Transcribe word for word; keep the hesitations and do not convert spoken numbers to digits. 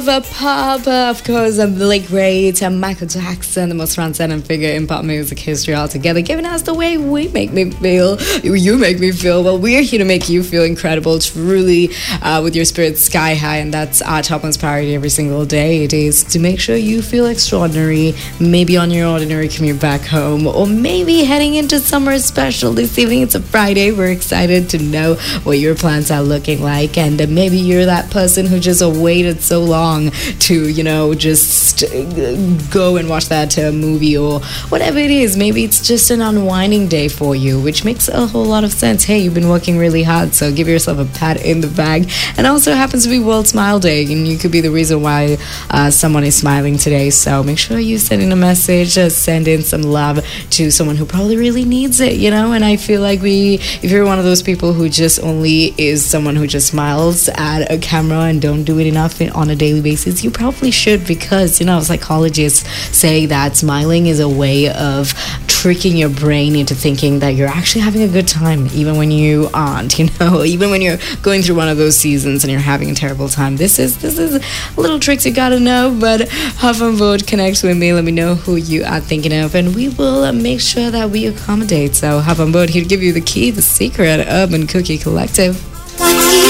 A pop, of course, a Blake Great, and Michael Jackson, the most transcendent figure in pop music history altogether, giving us the way we make me feel, you make me feel. Well, we're here to make you feel incredible, truly, uh, with your spirits sky high, and that's our topmost priority every single day. It is to make sure you feel extraordinary, maybe on your ordinary commute back home, or maybe heading into somewhere special this evening. It's a Friday. We're excited to know what your plans are looking like, and uh, maybe you're that person who just waited so long to, you know, just go and watch that uh, movie or whatever it is. Maybe it's just an unwinding day for you, which makes a whole lot of sense. Hey, you've been working really hard, so give yourself a pat in the back. And also happens to be World Smile Day, and you could be the reason why uh, someone is smiling today. So make sure you send in a message, uh, send in some love to someone who probably really needs it, you know. And I feel like we, if you're one of those people who just only is someone who just smiles at a camera and don't do it enough on a daily basis, you probably should, because, you know, psychologists say that smiling is a way of tricking your brain into thinking that you're actually having a good time, even when you aren't, you know, even when you're going through one of those seasons and you're having a terrible time. This is this is little tricks you gotta know. But hop on board, connect with me, let me know who you are thinking of, and we will make sure that we accommodate. So hop on board, here to give you the key, the secret, Urban Cookie Collective.